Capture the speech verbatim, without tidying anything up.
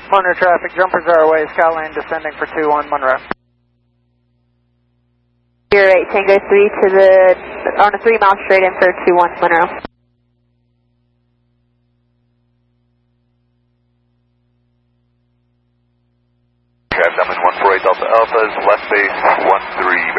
Monroe traffic, jumpers are away, Skylane descending for two one Monroe. You're right, Tango three to the, on a three mile straight in for two one Monroe. I'm in one four eight Delta Alphas, left base one three